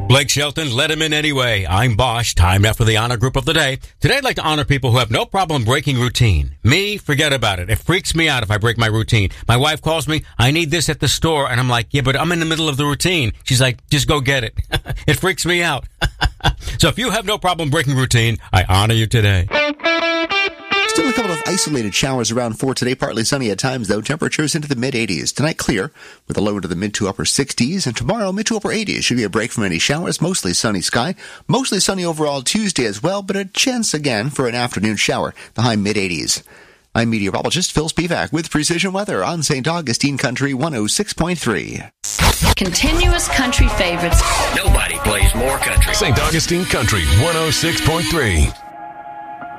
Blake Shelton, let him in anyway. I'm Bosch. Time now for the honor group of the day. Today I'd like to honor people who have no problem breaking routine. Me, forget about it. It freaks me out if I break my routine. My wife calls me, I need this at the store, and I'm like, yeah, but I'm in the middle of the routine. She's like, just go get it. It freaks me out. So if you have no problem breaking routine, I honor you today. Still a couple of isolated showers around for today. Partly sunny at times, though. Temperatures into the mid-80s. Tonight, clear, with a low into the mid to upper 60s. And tomorrow, mid to upper 80s. Should be a break from any showers. Mostly sunny sky. Mostly sunny overall Tuesday as well, but a chance again for an afternoon shower. The high mid-80s. I'm meteorologist Phil Spivak with Precision Weather on St. Augustine Country 106.3. Continuous country favorites. Nobody plays more country. St. Augustine Country 106.3.